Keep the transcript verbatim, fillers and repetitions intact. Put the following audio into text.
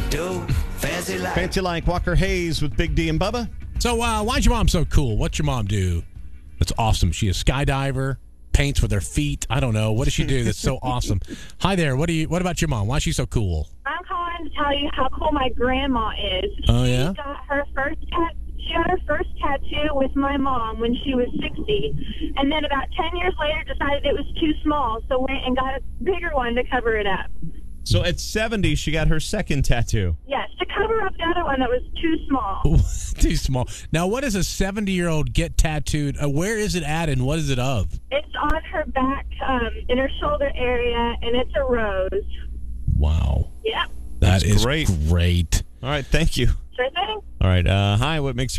do. Fancy like. Fancy like Walker Hayes with Big D and Bubba. So, uh, why's your mom so cool? What's your mom do? That's awesome. She a skydiver, paints with her feet. I don't know. What does she do that's so awesome? Hi there. What do you? What about your mom? Why is she so cool? I'm calling to tell you how cool my grandma is. Oh, yeah? She got her first tat- She got her first tattoo with my mom when she was sixty, and then about ten years later decided it was too small, so went and got a bigger one to cover it up. So at seventy, she got her second tattoo. Yes, to cover up the other one that was too small. Too small. Now, what does a seventy-year-old get tattooed? Uh, where is it at, and what is it of? It's on her back, um, in her shoulder area, and it's a rose. Wow. Yep. That That's is great. great. All right, thank you. Sure thing. All right, uh, hi, what makes you